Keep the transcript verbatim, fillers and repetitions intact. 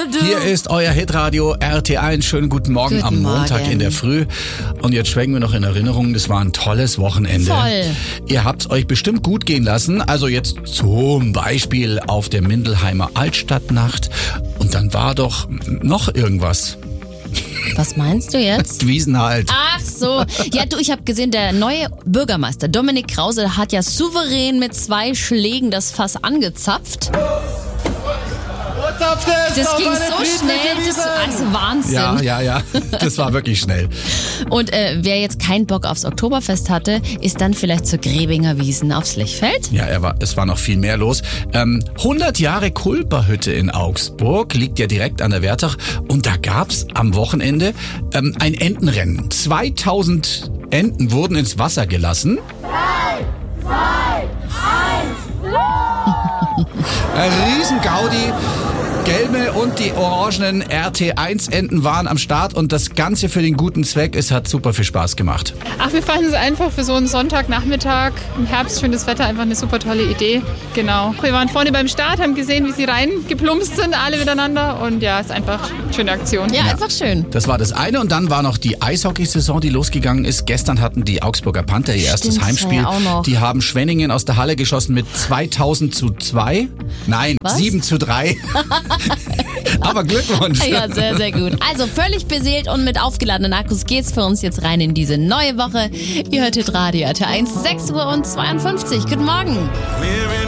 du. Hier ist euer Hitradio R T eins. Schönen guten Morgen Guten am Montag Morgen. in der Früh. Und jetzt schwelgen wir noch in Erinnerung, das war ein tolles Wochenende. Voll. Ihr habt es euch bestimmt gut gehen lassen. Also jetzt zum Beispiel auf der Mindelheimer Altstadtnacht. Und dann war doch noch irgendwas. Was meinst du jetzt? Wiesen halt. Ach so. Ja, du, ich habe gesehen, der neue Bürgermeister Dominik Krause hat ja souverän mit zwei Schlägen das Fass angezapft. Das ging so schnell, das also Wahnsinn. Ja, ja, ja. Das war wirklich schnell. Und äh, wer jetzt keinen Bock aufs Oktoberfest hatte, ist dann vielleicht zur Gräbinger Wiesn aufs Lechfeld. Ja, er war, es war noch viel mehr los. Ähm, hundert Jahre Kulperhütte in Augsburg, liegt ja direkt an der Wertach. Und da gab's am Wochenende ähm, ein Entenrennen. zweitausend Enten wurden ins Wasser gelassen. Drei, zwei, eins, los! Ein Riesen-Gaudi. Gelbe und die orangenen R T eins Enten waren am Start und das Ganze für den guten Zweck. Es hat super viel Spaß gemacht. Ach, wir fanden es einfach für so einen Sonntagnachmittag im Herbst, schönes Wetter, einfach eine super tolle Idee. Genau. Wir waren vorne beim Start, haben gesehen, wie sie reingeplumpst sind, alle miteinander. Und ja, ist einfach eine schöne Aktion. Ja, einfach schön. Das war das eine und dann war noch die Eishockeysaison, die losgegangen ist. Gestern hatten die Augsburger Panther ihr erstes Stimmt, Heimspiel. ja auch noch. Die haben Schwenningen aus der Halle geschossen mit zweitausend zu zwei. Nein, Was? sieben zu drei. Aber Glückwunsch. Ja, sehr, sehr gut. Also völlig beseelt und mit aufgeladenen Akkus geht's für uns jetzt rein in diese neue Woche. Ihr hörtet Radio R T eins, sechs Uhr und zweiundfünfzig. Guten Morgen.